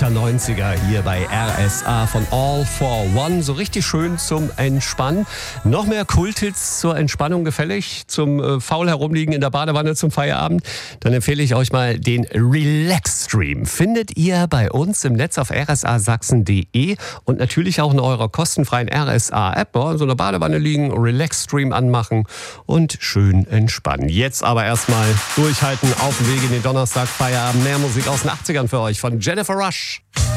herrlicher 90er hier bei RSA von All for One. So richtig schön zum Entspannen. Noch mehr Kulthits zur Entspannung gefällig, zum faul herumliegen in der Badewanne zum Feierabend. Dann empfehle ich euch mal den Relax Stream. Findet ihr bei uns im Netz auf rsasachsen.de und natürlich auch in eurer kostenfreien RSA-App. So in der Badewanne liegen, Relax Stream anmachen und schön entspannen. Jetzt aber erstmal durchhalten auf dem Weg in den Donnerstag Feierabend. Mehr Musik aus den 80ern für euch von Jennifer Rush.